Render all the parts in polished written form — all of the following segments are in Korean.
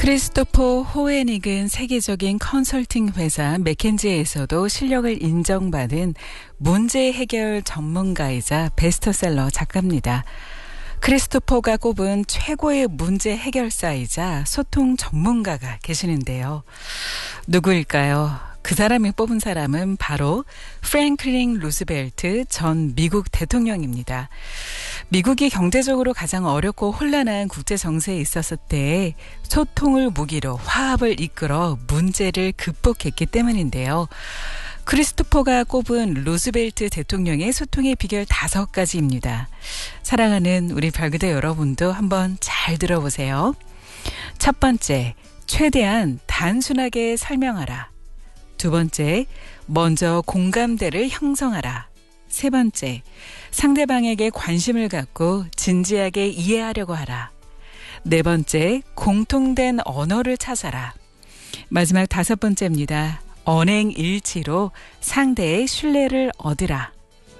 크리스토퍼 호에닉은 세계적인 컨설팅 회사 맥켄지에서도 실력을 인정받은 문제 해결 전문가이자 베스트셀러 작가입니다. 크리스토퍼가 꼽은 최고의 문제 해결사이자 소통 전문가가 계시는데요. 누구일까요? 그 사람이 뽑은 사람은 바로 프랭클린 루즈벨트 전 미국 대통령입니다. 미국이 경제적으로 가장 어렵고 혼란한 국제 정세에 있었을 때에 소통을 무기로 화합을 이끌어 문제를 극복했기 때문인데요. 크리스토퍼가 꼽은 루즈벨트 대통령의 소통의 비결 5가지입니다. 사랑하는 우리 별그대 여러분도 한번 잘 들어보세요. 첫 번째, 최대한 단순하게 설명하라. 두 번째, 먼저 공감대를 형성하라. 세 번째, 상대방에게 관심을 갖고 진지하게 이해하려고 하라. 네 번째, 공통된 언어를 찾아라. 마지막 5번째입니다. 언행일치로 상대의 신뢰를 얻으라.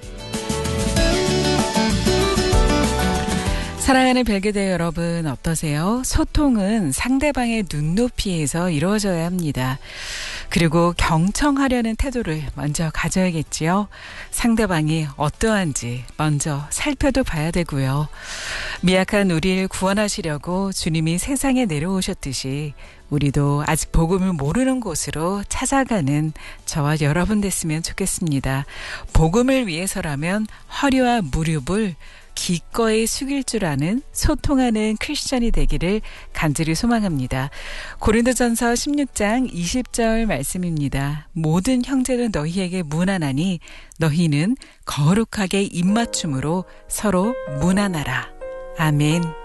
사랑하는 별그대 여러분 어떠세요? 소통은 상대방의 눈높이에서 이루어져야 합니다. 그리고 경청하려는 태도를 먼저 가져야겠지요. 상대방이 어떠한지 먼저 살펴도 봐야 되고요. 미약한 우리를 구원하시려고 주님이 세상에 내려오셨듯이 우리도 아직 복음을 모르는 곳으로 찾아가는 저와 여러분 됐으면 좋겠습니다. 복음을 위해서라면 허리와 무릎을 기꺼이 숙일 줄 아는 소통하는 크리스천이 되기를 간절히 소망합니다. 고린도전서 16장 20절 말씀입니다. 모든 형제는 너희에게 문안하니 너희는 거룩하게 입맞춤으로 서로 문안하라. 아멘.